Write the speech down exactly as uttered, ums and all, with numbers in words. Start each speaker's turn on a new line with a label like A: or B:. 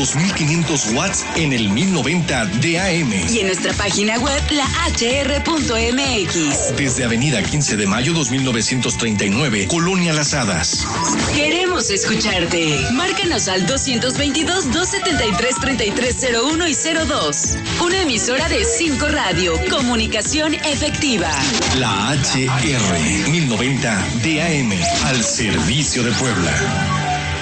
A: dos mil quinientos watts en el mil noventa D A M.
B: Y en nuestra página web, la h r punto m x.
A: Desde Avenida quince de mayo dos mil novecientos treinta y nueve, Colonia Las Hadas.
B: Queremos escucharte. Márcanos al dos veintidós, doscientos setenta y tres, treinta y tres cero uno y cero dos. Una emisora de cinco Radio. Comunicación efectiva.
A: La H R mil noventa D A M al servicio de Puebla.